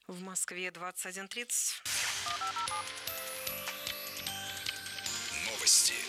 В Москве 21:30. Новости.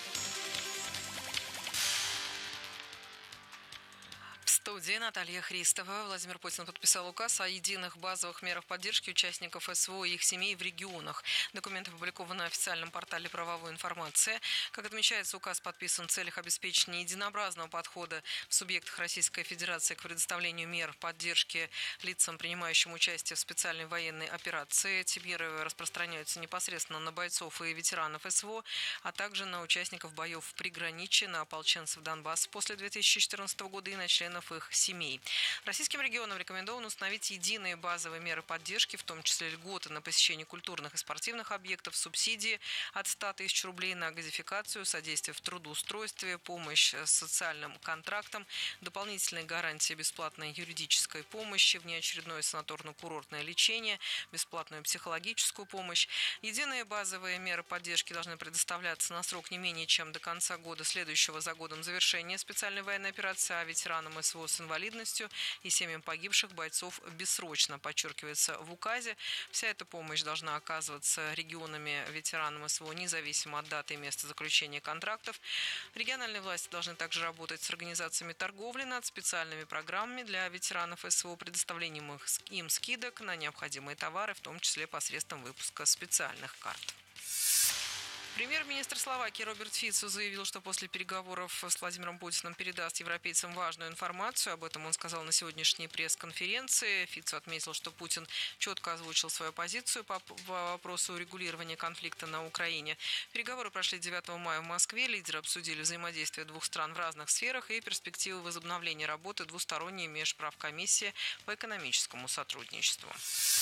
В студии Наталья Христова. Владимир Путин подписал указ о единых базовых мерах поддержки участников СВО и их семей в регионах. Документ опубликован на официальном портале правовой информации. Как отмечается, указ подписан в целях обеспечения единообразного подхода в субъектах Российской Федерации к предоставлению мер поддержки лицам, принимающим участие в специальной военной операции. Эти меры распространяются непосредственно на бойцов и ветеранов СВО, а также на участников боев в приграничье, на ополченцев Донбасса после 2014 года и на членов их семей. Российским регионам рекомендовано установить единые базовые меры поддержки, в том числе льготы на посещение культурных и спортивных объектов, субсидии от 100 тысяч рублей на газификацию, содействие в трудоустройстве, помощь с социальным контрактам, дополнительные гарантии бесплатной юридической помощи, внеочередное санаторно-курортное лечение, бесплатную психологическую помощь. Единые базовые меры поддержки должны предоставляться на срок не менее чем до конца года, следующего за годом завершения специальной военной операции, а ветеранам СВО с инвалидностью и семьям погибших бойцов бессрочно, подчеркивается в указе. Вся эта помощь должна оказываться регионами ветеранам СВО независимо от даты и места заключения контрактов. Региональные власти должны также работать с организациями торговли над специальными программами для ветеранов СВО, предоставлением им скидок на необходимые товары, в том числе посредством выпуска специальных карт. Премьер-министр Словакии Роберт Фицо заявил, что после переговоров с Владимиром Путиным передаст европейцам важную информацию. Об этом он сказал на сегодняшней пресс-конференции. Фицо отметил, что Путин четко озвучил свою позицию по вопросу урегулирования конфликта на Украине. Переговоры прошли 9 мая в Москве. Лидеры обсудили взаимодействие двух стран в разных сферах и перспективы возобновления работы двусторонней межправкомиссии по экономическому сотрудничеству.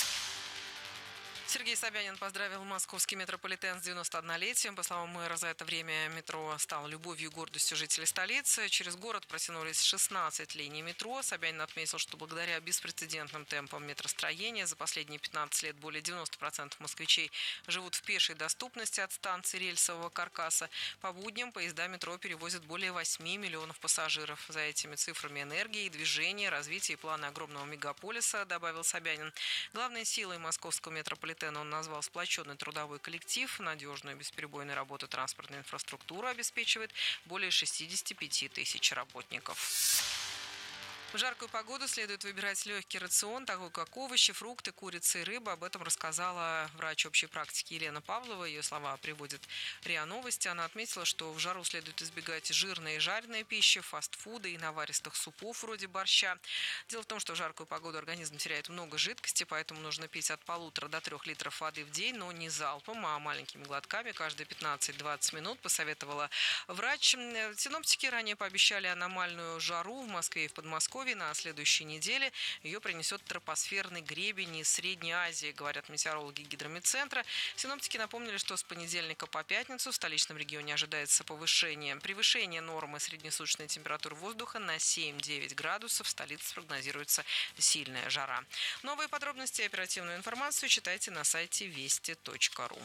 Сергей Собянин поздравил московский метрополитен с 91-летием. По словам мэра, за это время метро стало любовью и гордостью жителей столицы. Через город протянулись 16 линий метро. Собянин отметил, что благодаря беспрецедентным темпам метростроения за последние 15 лет более 90% москвичей живут в пешей доступности от станции рельсового каркаса. По будням поезда метро перевозят более 8 миллионов пассажиров. За этими цифрами энергии, движения, развития и планы огромного мегаполиса, добавил Собянин. Главной силой московского метрополитена он назвал сплоченный трудовой коллектив. Надежную и бесперебойную работу транспортной инфраструктуры обеспечивает более 65 тысяч работников. В жаркую погоду следует выбирать легкий рацион, такой как овощи, фрукты, курица и рыба. Об этом рассказала врач общей практики Елена Павлова. Ее слова приводит РИА Новости. Она отметила, что в жару следует избегать жирной и жареной пищи, фастфуда и наваристых супов вроде борща. Дело в том, что в жаркую погоду организм теряет много жидкости, поэтому нужно пить от 1,5 до 3 литров воды в день, но не залпом, а маленькими глотками каждые 15-20 минут, посоветовала врач. Синоптики ранее пообещали аномальную жару в Москве и в Подмосковье. На следующей неделе ее принесет тропосферный гребень из Средней Азии, говорят метеорологи гидромедцентра. Синоптики напомнили, что с понедельника по пятницу в столичном регионе ожидается превышение нормы среднесуточной температуры воздуха на 7-9 градусов. В столице прогнозируется сильная жара. Новые подробности и оперативную информацию читайте на сайте вести.ру.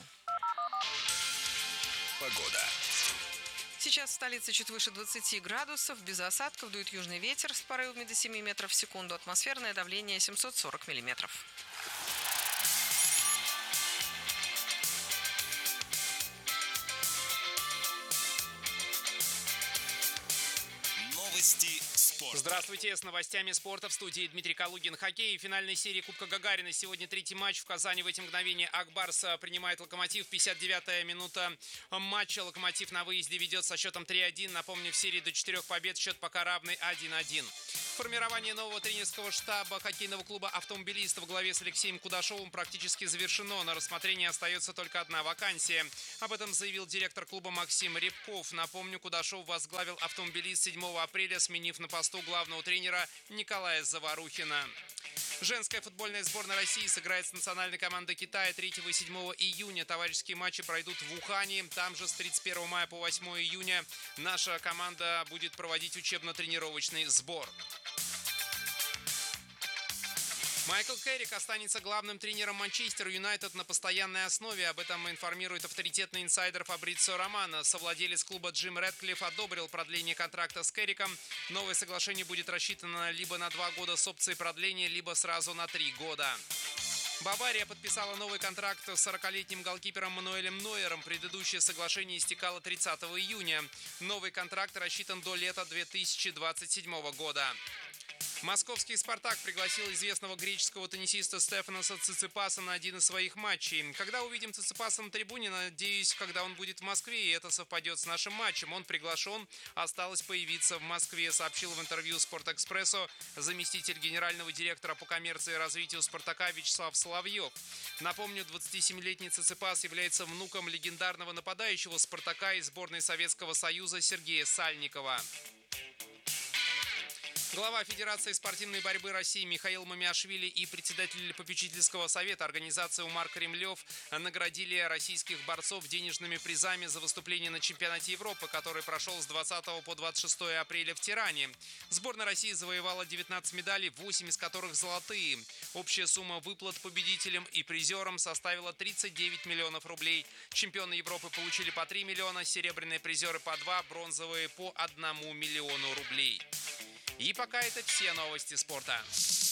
Погода. Сейчас в столице чуть выше 20 градусов, без осадков, дует южный ветер с порывами до 7 метров в секунду, атмосферное давление 740 миллиметров. Новости спорта. Здравствуйте, с новостями спорта в студии Дмитрий Калугин. Хоккей. В финальной серии Кубка Гагарина. Сегодня третий матч в Казани. В эти мгновения Акбарс принимает Локомотив. 59-я минута матча. Локомотив на выезде ведет со счетом 3-1. Напомню, в серии до 4 побед счет пока равный 1-1. Формирование нового тренерского штаба хоккейного клуба «Автомобилист» в главе с Алексеем Кудашовым практически завершено. На рассмотрении остается только одна вакансия. Об этом заявил директор клуба Максим Рябков. Напомню, Кудашов возглавил «Автомобилист» 7 апреля, сменив на посту главного тренера Николая Заварухина. Женская футбольная сборная России сыграет с национальной командой Китая 3 и 7 июня. Товарищеские матчи пройдут в Ухане. Там же с 31 мая по 8 июня наша команда будет проводить учебно-тренировочный сбор. Майкл Керрик останется главным тренером Манчестер Юнайтед на постоянной основе. Об этом информирует авторитетный инсайдер Фабрицио Романо. Совладелец клуба Джим Рэдклифф одобрил продление контракта с Керриком. Новое соглашение будет рассчитано либо на 2 года с опцией продления, либо сразу на 3 года. Бавария подписала новый контракт с 40-летним голкипером Мануэлем Нойером. Предыдущее соглашение истекало 30 июня. Новый контракт рассчитан до лета 2027 года. Московский «Спартак» пригласил известного греческого теннисиста Стефаноса Циципаса на один из своих матчей. Когда увидим Циципаса на трибуне, надеюсь, когда он будет в Москве, и это совпадет с нашим матчем. Он приглашен, осталось появиться в Москве, сообщил в интервью «Спортэкспрессу» заместитель генерального директора по коммерции и развитию «Спартака» Вячеслав Соловьев. Напомню, 27-летний Циципас является внуком легендарного нападающего «Спартака» и сборной Советского Союза Сергея Сальникова. Глава Федерации спортивной борьбы России Михаил Мамиашвили и председатель попечительского совета организации Умар Кремлев наградили российских борцов денежными призами за выступление на чемпионате Европы, который прошел с 20 по 26 апреля в Тиране. Сборная России завоевала 19 медалей, 8 из которых золотые. Общая сумма выплат победителям и призерам составила 39 миллионов рублей. Чемпионы Европы получили по 3 миллиона, серебряные призеры по 2, бронзовые по 1 миллиону рублей. И пока это все новости спорта.